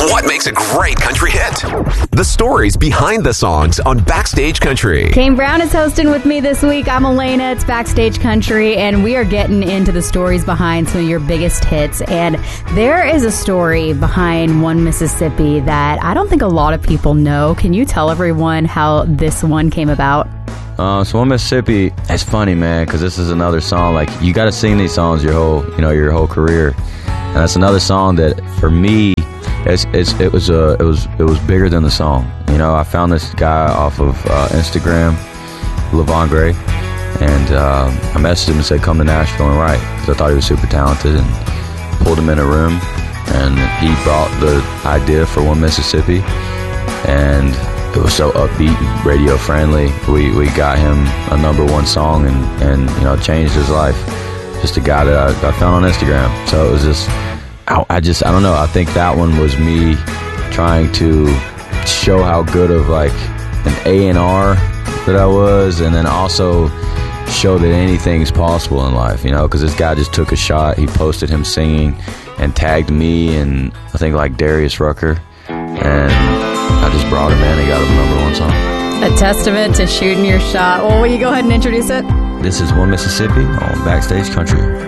What makes a great country hit? The stories behind the songs on Backstage Country. Kane Brown is hosting with me this week. I'm Elena. It's Backstage Country, and we are getting into the stories behind some of your biggest hits. And there is a story behind One Mississippi that I don't think a lot of people know. Can you tell everyone how this one came about? So One Mississippi, it's funny, man, because this is another song. Like, you got to sing these songs your whole career, and that's another song that for me, it was bigger than the song. You know, I found this guy off of Instagram, Levon Gray, and I messaged him and said, "Come to Nashville and write," because I thought he was super talented, and pulled him in a room, and he brought the idea for One Mississippi, and it was so upbeat, radio friendly. We got him a #1 song, and you know, changed his life. Just a guy that I found on Instagram. So it was just, I don't know. I think that one was me trying to show how good of like an A&R that I was, and then also show that anything's possible in life. You know, because this guy just took a shot. He posted him singing and tagged me and I think like Darius Rucker, and I just brought him in and got him #1 song. A testament to shooting your shot. Well, will you go ahead and introduce it? This is One Mississippi on Backstage Country.